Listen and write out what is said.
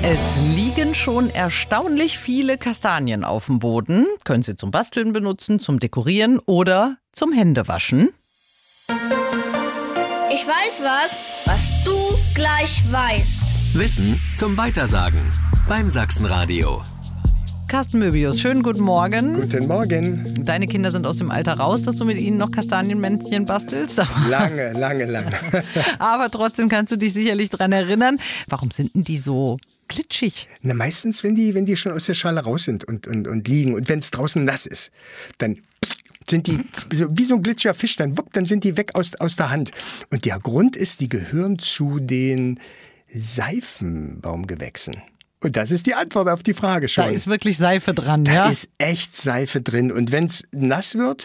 Es liegen schon erstaunlich viele Kastanien auf dem Boden. Können Sie zum Basteln benutzen, zum Dekorieren oder zum Händewaschen. Ich weiß was du gleich weißt. Wissen zum Weitersagen beim Sachsenradio. Carsten Möbius, schönen guten Morgen. Guten Morgen. Deine Kinder sind aus dem Alter raus, dass du mit ihnen noch Kastanienmännchen bastelst. Lange. Aber trotzdem kannst du dich sicherlich dran erinnern. Warum sind denn die so glitschig? Na, meistens, wenn die schon aus der Schale raus sind und liegen und wenn es draußen nass ist, dann sind die wie so ein glitschiger Fisch, dann sind die weg aus der Hand. Und der Grund ist, die gehören zu den Seifenbaumgewächsen. Und das ist die Antwort auf die Frage schon. Da ist wirklich Seife dran, Da ja? ist echt Seife drin. Und wenn es nass wird,